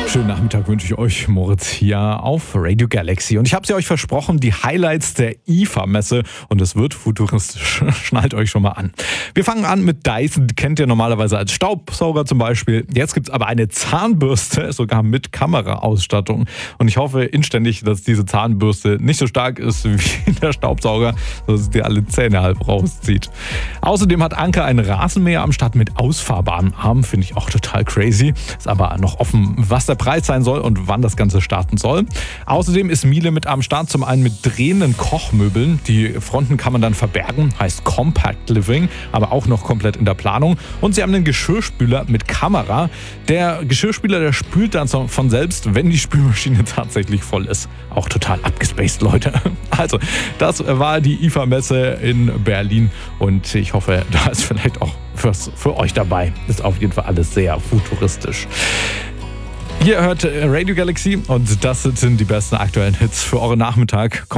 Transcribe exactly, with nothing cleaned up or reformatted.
Schönen Nachmittag wünsche ich euch, Moritz, hier auf Radio Galaxy. Und ich habe es ja euch versprochen, die Highlights der I F A-Messe. Und es wird futuristisch. Schnallt euch schon mal an. Wir fangen an mit Dyson. Die kennt ihr normalerweise als Staubsauger zum Beispiel. Jetzt gibt es aber eine Zahnbürste, sogar mit Kameraausstattung. Und ich hoffe inständig, dass diese Zahnbürste nicht so stark ist wie der Staubsauger, dass es dir alle Zähne halb rauszieht. Außerdem hat Anker einen Rasenmäher am Start mit ausfahrbaren Armen. Finde ich auch total crazy. Ist aber noch offen, was der Preis sein soll und wann das Ganze starten soll. Außerdem ist Miele mit am Start, zum einen mit drehenden Kochmöbeln. Die Fronten kann man dann verbergen, heißt Compact Living, aber auch noch komplett in der Planung. Und sie haben einen Geschirrspüler mit Kamera. Der Geschirrspüler, der spült dann von selbst, wenn die Spülmaschine tatsächlich voll ist. Auch total abgespaced, Leute. Also, das war die I F A-Messe in Berlin und ich hoffe, da ist vielleicht auch was für euch dabei. Ist auf jeden Fall alles sehr futuristisch. Ihr hört Radio Galaxy und das sind die besten aktuellen Hits für euren Nachmittag.